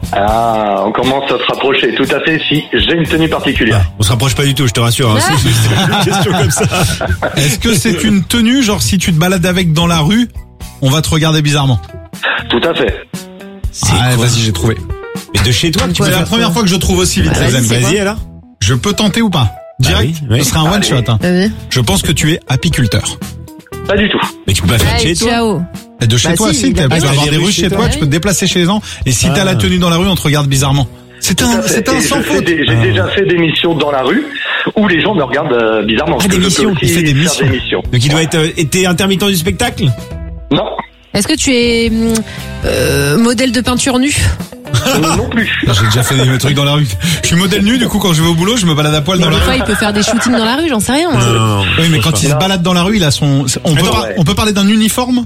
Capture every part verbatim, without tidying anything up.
Ah, on commence à se rapprocher, tout à fait, si j'ai une tenue particulière. On se rapproche pas du tout, je te rassure. Hein, Ah. c'est juste une question comme ça. Est-ce que c'est une tenue, genre si tu te balades avec dans la rue, on va te regarder bizarrement? Tout à fait. C'est Ah, quoi vas-y, j'ai trouvé. Mais de chez toi que tu C'est peux la faire première fois que je trouve aussi vite. Bah, les vas-y, amis. c'est Vas-y quoi alors. Je peux tenter ou pas? Direct? oui, oui. Ce sera un one Allez. shot. Hein. Vas-y. Je pense que tu es apiculteur. Pas du tout. Mais tu peux pas faire de Allez, chez toi. ciao. Et de chez Bah toi, si, si, il a tu pas peux de avoir des rues rues chez chez toi. toi, Ah tu oui. peux te déplacer chez les gens. Et si t'as Ah. la tenue dans la rue, on te regarde bizarrement. C'est un, c'est un Et sans je fais faute. des- J'ai Ah. déjà fait des missions dans la rue où les gens me regardent euh, bizarrement. Ah, des Je peux missions. aussi Il fait des faire missions. des missions. Donc il doit être. euh, et t'es intermittent du spectacle? Non, Est-ce que tu es hum, euh, modèle de peinture nue? non plus. J'ai déjà fait des trucs dans la rue. Je suis modèle nu, du coup, quand je vais au boulot, je me balade à poil dans Des la fois, rue. il peut faire des shootings dans la rue, j'en sais rien. moi. Non, non, non. Oui, mais quand il se Non. balade dans la rue, il a son. On peut, Attends, par- ouais. on peut parler d'un uniforme?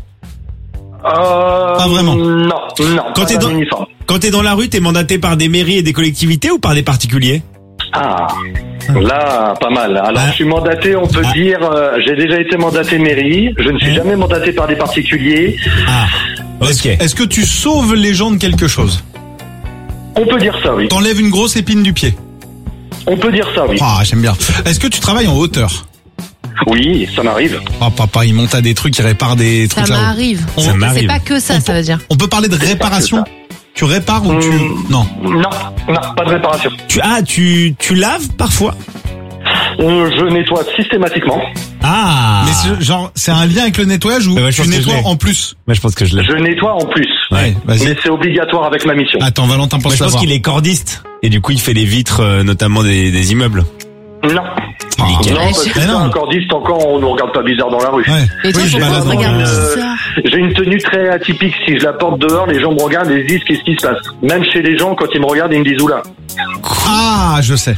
Euh, Pas vraiment. Non, non. Quand pas t'es un dans- uniforme. Quand t'es dans la rue, t'es mandaté par des mairies et des collectivités ou par des particuliers? Ah, là, pas mal. Alors, Ah. je suis mandaté, on peut Ah. dire, euh, j'ai déjà été mandaté mairie. Je ne suis Hein jamais mandaté par des particuliers. Ah. Ok. Est-ce que tu sauves les gens de quelque chose? On peut dire ça, oui. T'enlèves une grosse épine du pied? On peut dire ça, oui. Ah, j'aime bien. Est-ce que tu travailles en hauteur? Oui, ça m'arrive. Oh papa, il monte à des trucs, il répare des Ça trucs là-haut. m'arrive. On- Ça C'est m'arrive. pas que ça, On ça veut dire. On peut parler de réparation? ça. Tu répares ou tu... Hum. Non. Non, non, pas de réparation. Tu ah tu tu laves parfois? Euh, Je nettoie systématiquement. Ah. Mais c'est- genre, c'est un lien avec le nettoyage ou Ouais, ouais, je tu pense que je nettoies l'ai. en plus? Moi je pense que je l'ai. Je nettoie en plus. Ouais. Vas-y. Mais c'est obligatoire avec ma mission. Attends, Valentin, Moi pense je pense savoir. qu'il est cordiste et du coup il fait les vitres euh, notamment des, des immeubles. Non. Ah, Nickel. Non, parce que Mais non. un cordiste encore, on nous regarde pas bizarre dans la rue. Ouais. Et toi, Oui, je pourquoi on balade te dans- regarde Euh, bizarre? J'ai une tenue très atypique. Si je la porte dehors, les gens me regardent et se disent qu'est-ce qui se passe. Même chez les gens, quand ils me regardent, ils me disent oula. Ah, je sais.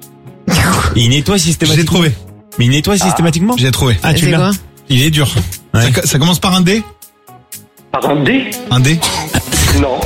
Et il nettoie Je l'ai systématiquement. trouvé. Mais il nettoie systématiquement? J'ai trouvé. Ah tu C'est l'as. quoi? Il est dur. Ouais. Ça, ça commence par un D? Par un dé? Un D? Non.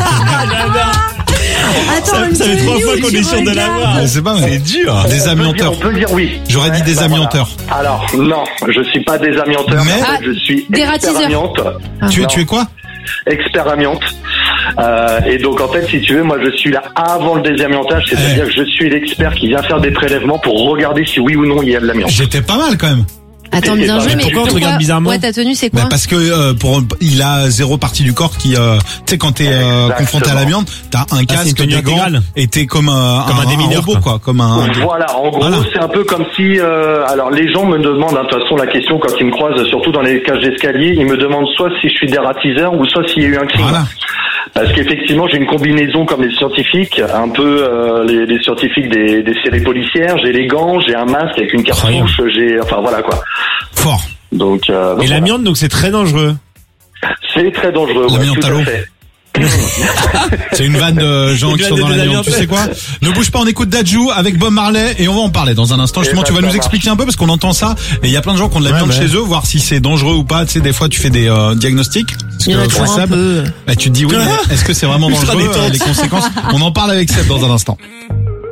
Attends, Ça, une ça fait trois tenue fois où qu'on tu est sûr de regardes. l'avoir. C'est pas mal. C'est dur. Des On peut dire- amianteurs. On peut dire oui. J'aurais dit des bah amianteurs. voilà. Alors, non, je suis pas des amianteurs. Mais- en fait, Ah, je suis des expert ratiseurs. amiante. Tu es, Non. tu es quoi? Expert amiante. Euh, et donc, en fait, si tu veux, moi, je suis là avant le désamiantage. C'est-à-dire Ouais. que je suis l'expert qui vient faire des prélèvements pour regarder si oui ou non il y a de l'amiante. J'étais pas mal quand même. Attends, bien joué, mais Pourquoi on te regarde bizarrement? Ouais, ta tenue, c'est quoi? Bah parce que euh, pour il a zéro partie du corps qui euh, tu sais quand t'es euh, Exactement. confronté à l'amiante, t'as un c'est une casque, tenue des gants intégrale. et t'es comme un Comme un démineur, robot quoi, comme un Voilà, en gros, Voilà. c'est un peu comme si... euh, alors, les gens me demandent, hein, de toute façon, la question, quand ils me croisent, surtout dans les cages d'escalier, ils me demandent soit si je suis dératiseur ou soit s'il y a eu un crime. Voilà. Parce qu'effectivement, j'ai une combinaison comme les scientifiques, un peu euh, les, les scientifiques des, des séries policières. J'ai les gants, j'ai un masque avec une cartouche, j'ai... Enfin, voilà, quoi. Fort. Donc, euh, donc Et voilà. l'amiante donc c'est très dangereux. C'est très dangereux. Ouais, L'amiante tout à l'eau. à fait. C'est une vanne de gens Une qui vanne sont de dans l'avion. désamiantés. Tu sais quoi? Ne bouge pas, on écoute Dadju avec Bob Marley et on va en parler dans un instant. Justement, ben, tu vas ça nous marche. expliquer un peu parce qu'on entend ça et il y a plein de gens qui ont de la Ouais, viande ouais. chez eux, voir si c'est dangereux ou pas. Tu sais, des fois, tu fais des euh, diagnostics. Parce Il y en a que, toujours pour un Seb, peu. bah, tu te dis oui, mais est-ce que c'est vraiment Ultra dangereux? détente. euh, Les conséquences. On en parle avec Seb dans un instant.